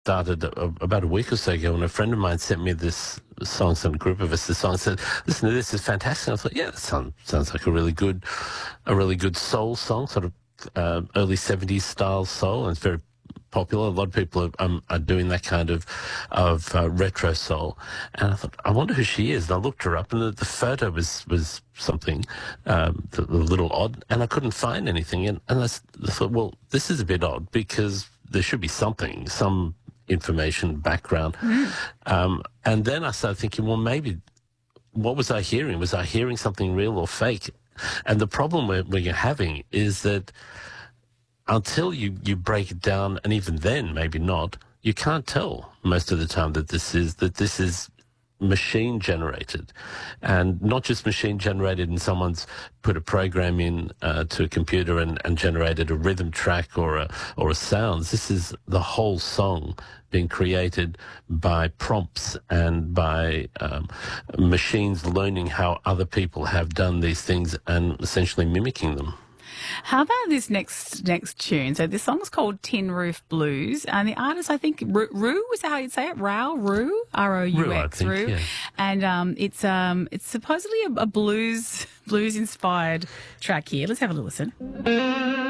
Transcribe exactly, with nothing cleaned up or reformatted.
started a, about a week or so ago, and a friend of mine sent me this song, some group of us, this song, said, listen to this, it's fantastic. And I thought, yeah, that sounds, sounds like a really good, a really good soul song, sort of uh, early seventies style soul, and it's very popular. A lot of people are, um, are doing that kind of of uh, retro soul. And I thought, I wonder who she is. And I looked her up, and the, the photo was was something um, a little odd, and I couldn't find anything. And, and I, s- I thought, well, this is a bit odd because there should be something, some information, background. Um, and then I started thinking, well, maybe what was I hearing? Was I hearing something real or fake? And the problem we're, we're having is that until you, you break it down, and even then, maybe not, you can't tell most of the time that this is that this is machine generated, and not just machine generated and someone's put a program in uh, to a computer and, and generated a rhythm track or a or a sounds. This is the whole song being created by prompts and by um, machines learning how other people have done these things and essentially mimicking them. How about this next next tune? So this song's called Tin Roof Blues, and the artist, I think, Ru, Ru is that how you'd say it? Rao, Ru, R O U Ru, I X, think, Ru, yeah. and um, it's um, it's supposedly a, a blues blues inspired track here. Let's have a little listen.